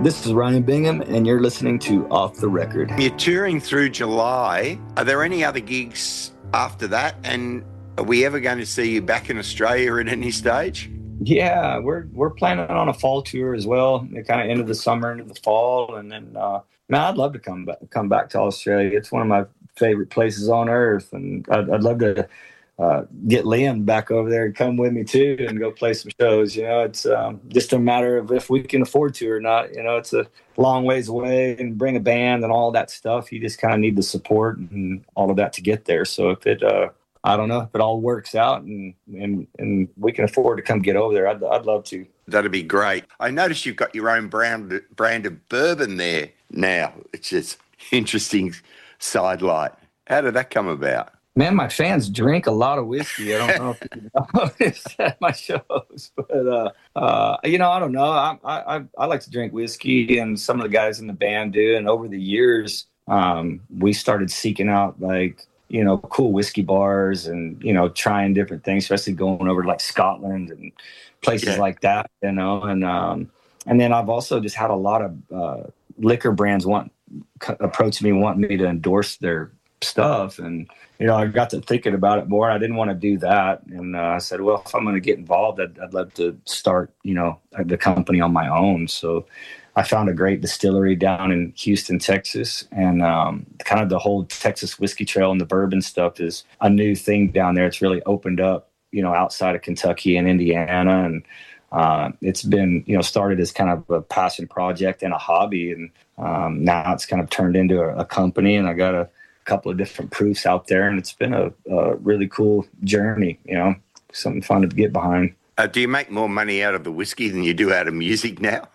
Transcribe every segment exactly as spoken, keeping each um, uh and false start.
This is Ryan Bingham, and you're listening to Off the Record. You're touring through July. Are there any other gigs after that? And are we ever going to see you back in Australia at any stage? Yeah, we're we're planning on a fall tour as well. Kind of end of the summer, into the fall, and then uh, man, I'd love to come back come back to Australia. It's one of my favorite places on earth, and I'd, I'd love to uh, get Liam back over there and come with me too, and go play some shows. You know, it's um, just a matter of if we can afford to or not. You know, it's a long ways away, and bring a band and all that stuff. You just kind of need the support and all of that to get there. So if it uh, I don't know if it all works out and, and and we can afford to come get over there. I'd, I'd love to. That'd be great. I noticed you've got your own brand brand of bourbon there now, which is interesting sidelight. How did that come about? Man, my fans drink a lot of whiskey. I don't know if you noticed at my shows, but uh, uh, you know, I don't know. I, I I like to drink whiskey, and some of the guys in the band do. And over the years, um, we started seeking out like, you know, cool whiskey bars and, you know, trying different things, especially going over to like Scotland and places yeah. like that, you know, and, um, and then I've also just had a lot of, uh, liquor brands want approach me, wanting me to endorse their stuff. And, you know, I got to thinking about it more. I didn't want to do that. And, uh, I said, well, if I'm going to get involved, I'd, I'd love to start, you know, the company on my own. So I found a great distillery down in Houston, Texas, and um, kind of the whole Texas whiskey trail and the bourbon stuff is a new thing down there. It's really opened up, you know, outside of Kentucky and Indiana, and uh, it's been, you know, started as kind of a passion project and a hobby, and um, now it's kind of turned into a, a company, and I got a couple of different proofs out there, and it's been a, a really cool journey, you know, something fun to get behind. Uh, do you make more money out of the whiskey than you do out of music now?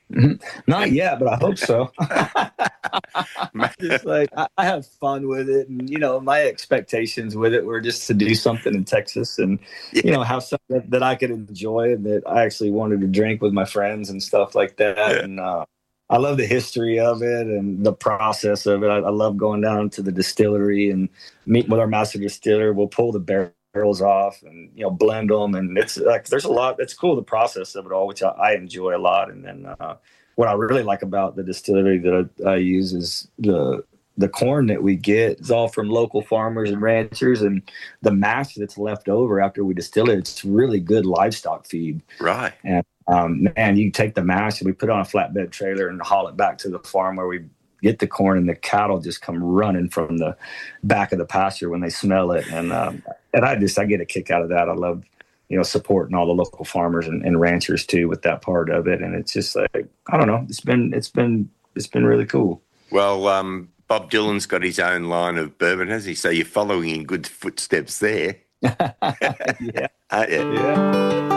Not yet, but I hope so. Just like I, I have fun with it, and you know, my expectations with it were just to do something in Texas, and yeah. you know, have something that, that I could enjoy and that I actually wanted to drink with my friends and stuff like that. Yeah. And uh, I love the history of it and the process of it. I, I love going down to the distillery and meeting with our master distiller. We'll pull the barrel. barrels off and, you know, blend them, and it's like there's a lot. It's cool, the process of it all, which I, I enjoy a lot. And then uh, what I really like about the distillery that I, I use is the the corn that we get is all from local farmers and ranchers, and the mash that's left over after we distill it, it's really good livestock feed. Right. And um, man, you take the mash and we put it on a flatbed trailer and haul it back to the farm where we get the corn, and the cattle just come running from the back of the pasture when they smell it. And um, and I just I get a kick out of that. I love, you know, supporting all the local farmers and, and ranchers too with that part of it. And it's just like, I don't know, it's been it's been it's been really cool. Well, um, Bob Dylan's got his own line of bourbon, has he? So you're following in good footsteps there. yeah. Uh, yeah. Yeah.